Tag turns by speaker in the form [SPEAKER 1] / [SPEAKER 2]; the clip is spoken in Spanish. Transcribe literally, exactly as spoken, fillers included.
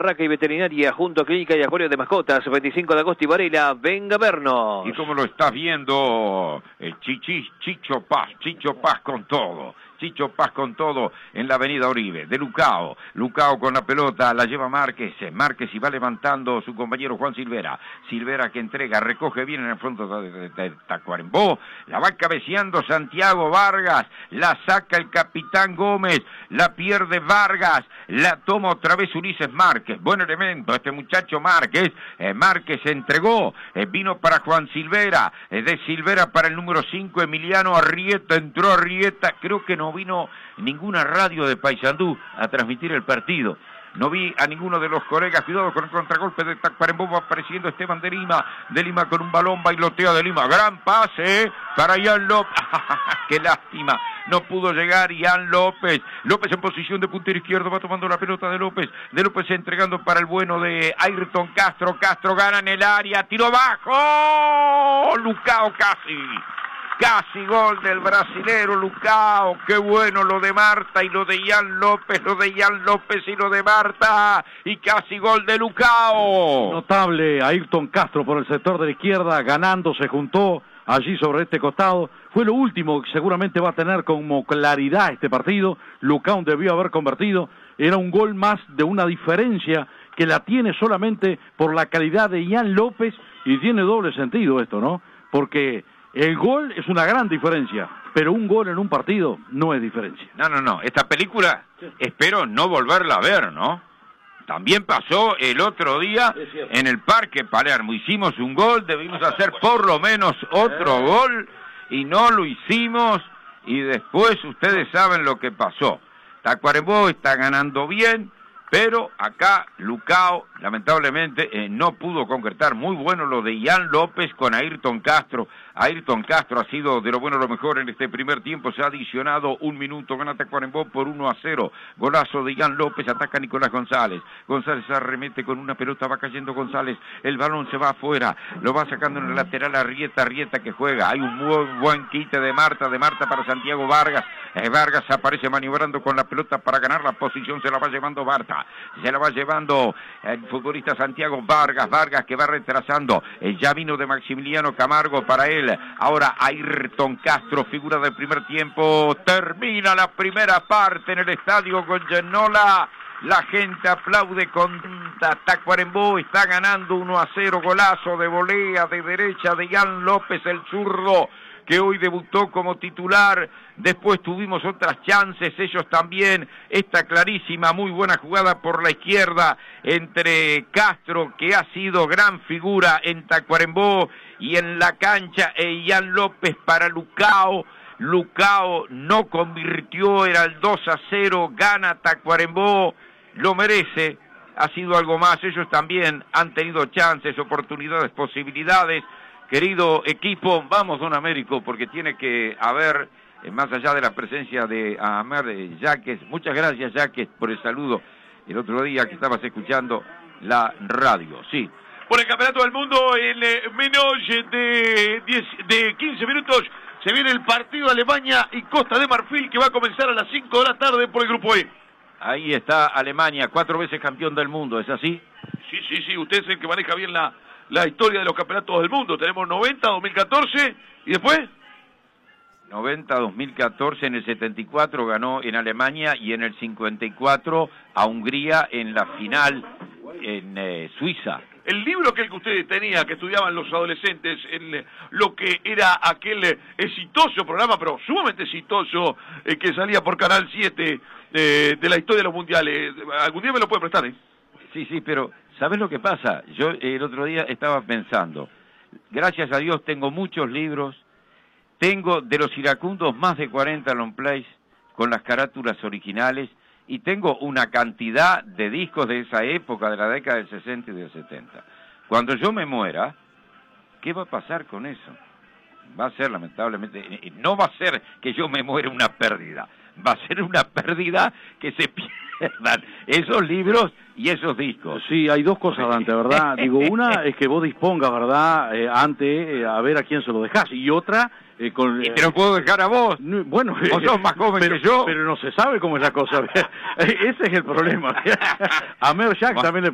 [SPEAKER 1] Barraca y Veterinaria, junto a Clínica y Acuario de Mascotas, veinticinco de agosto y Varela, venga a vernos.
[SPEAKER 2] Y como lo estás viendo, el Chichi, Chicho Paz, Chicho Paz con todo. Chicho Paz con todo en la avenida Oribe, de Lucao. Lucao con la pelota, la lleva Márquez. Márquez y va levantando su compañero Juan Silvera. Silvera que entrega, recoge bien en el fondo de, de, de Tacuarembó. La va cabeceando Santiago Vargas. La saca el capitán Gómez. La pierde Vargas. La toma otra vez Ulises Márquez. Buen elemento este muchacho Márquez. Eh, Márquez se entregó. Eh, vino para Juan Silvera. Eh, de Silvera para el número cinco, Emiliano Arrieta. Entró Arrieta. Creo que no No vino ninguna radio de Paysandú a transmitir el partido. No vi a ninguno de los colegas. Cuidado con el contragolpe de Tacuarembó. Va apareciendo Esteban de Lima. De Lima con un balón. Bailotea de Lima. Gran pase para Ian López. ¡Qué lástima! No pudo llegar Ian López. López en posición de puntero izquierdo. Va tomando la pelota de López. De López entregando para el bueno de Ayrton Castro. Castro gana en el área. Tiro bajo. Lucao casi. Casi gol del brasilero Lucao. Qué bueno lo de Marta y lo de Ian López, lo de Ian López y lo de Marta. Y casi gol de Lucao.
[SPEAKER 3] Notable Ayrton Castro por el sector de la izquierda, ganando, se juntó allí sobre este costado. Fue lo último que seguramente va a tener como claridad este partido. Lucao debió haber convertido. Era un gol más de una diferencia que la tiene solamente por la calidad de Ian López. Y tiene doble sentido esto, ¿no? Porque el gol es una gran diferencia, pero un gol en un partido no es diferencia.
[SPEAKER 2] No, no, no. Esta película espero no volverla a ver, ¿no? También pasó el otro día en el Parque Palermo. Hicimos un gol, debimos hacer por lo menos otro gol y no lo hicimos. Y después ustedes saben lo que pasó. Tacuarembó está ganando bien, pero acá Lucao lamentablemente eh, no pudo concretar. Muy bueno lo de Ian López con Ayrton Castro. Ayrton Castro ha sido de lo bueno lo mejor en este primer tiempo. Se ha adicionado un minuto, gana Tacuarembó por uno a cero. Golazo de Ian López, ataca Nicolás González. González arremete con una pelota, va cayendo González. El balón se va afuera, lo va sacando en el lateral Arrieta, Arrieta que juega. Hay un muy buen quite de Marta, de Marta para Santiago Vargas. Eh, Vargas aparece maniobrando con la pelota para ganar la posición, se la va llevando Marta. Se la va llevando el futbolista Santiago Vargas, Vargas que va retrasando, el ya vino de Maximiliano Camargo para él, ahora Ayrton Castro, figura del primer tiempo, termina la primera parte en el estadio Goyenola, la gente aplaude con Tacuarembó, está ganando uno a cero, golazo de volea de derecha de Ian López, el zurdo, que hoy debutó como titular. Después tuvimos otras chances, ellos también. Esta clarísima, muy buena jugada por la izquierda entre Castro, que ha sido gran figura en Tacuarembó, y en la cancha e Ian López para Lucao. Lucao no convirtió, era el dos a cero, gana Tacuarembó, lo merece. Ha sido algo más, ellos también han tenido chances, oportunidades, posibilidades. Querido equipo, vamos Don Américo, porque tiene que haber, eh, más allá de la presencia de Amer eh, Yaques, muchas gracias Yaques por el saludo el otro día que estabas escuchando la radio, sí.
[SPEAKER 4] Por el Campeonato del Mundo, en eh, menos de, diez, de quince minutos, se viene el partido Alemania y Costa de Marfil, que va a comenzar a las cinco de la tarde por el Grupo E.
[SPEAKER 2] Ahí está Alemania, cuatro veces campeón del mundo, ¿es así?
[SPEAKER 4] Sí, sí, sí, usted es el que maneja bien la... la historia de los campeonatos del mundo. Tenemos noventa, dos mil catorce y después
[SPEAKER 2] noventa, dos mil catorce, en el setenta y cuatro ganó en Alemania y en el cincuenta y cuatro a Hungría en la final en eh, Suiza.
[SPEAKER 4] El libro que usted tenía, que estudiaban los adolescentes, el, lo que era aquel eh, exitoso programa, pero sumamente exitoso, eh, que salía por Canal siete, eh, de la historia de los mundiales. Algún día me lo puede prestar, ¿eh?
[SPEAKER 2] Sí, sí, pero ¿sabes lo que pasa? Yo el otro día estaba pensando, gracias a Dios tengo muchos libros, tengo de los iracundos más de cuarenta long plays con las carátulas originales y tengo una cantidad de discos de esa época, de la década del sesenta y del setenta. Cuando yo me muera, ¿qué va a pasar con eso? Va a ser lamentablemente, no va a ser que yo me muera una pérdida, va a ser una pérdida que se pierdan esos libros y esos discos.
[SPEAKER 3] Sí, hay dos cosas, Dante, ¿verdad? Digo, una es que vos dispongas, ¿verdad?, eh, antes, eh, a ver a quién se lo dejás, y otra... Eh, con,
[SPEAKER 2] y te lo puedo dejar a vos.
[SPEAKER 3] No, bueno,
[SPEAKER 2] vos sos más joven
[SPEAKER 3] pero,
[SPEAKER 2] que yo.
[SPEAKER 3] Pero no se sabe cómo es la cosa. Ese es el problema. A Meo Jack bueno. también le